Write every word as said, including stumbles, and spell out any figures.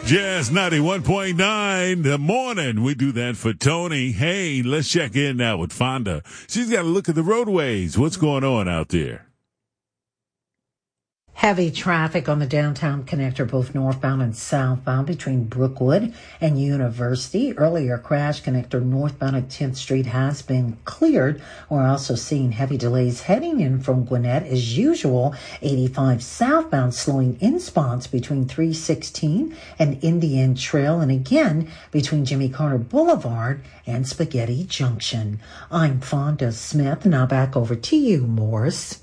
Jazz ninety-one point nine, the morning. We do that for Tony. Hey, let's check in now with Fonda. She's got to look at the roadways. What's going on out there? Heavy traffic on the downtown connector, both northbound and southbound between Brookwood and University. Earlier crash connector northbound at tenth Street has been cleared. We're also seeing heavy delays heading in from Gwinnett as usual. eighty-five southbound slowing in spots between three sixteen and Indian Trail, and again between Jimmy Carter Boulevard and Spaghetti Junction. I'm Fonda Smith. Now back over to you, Morris.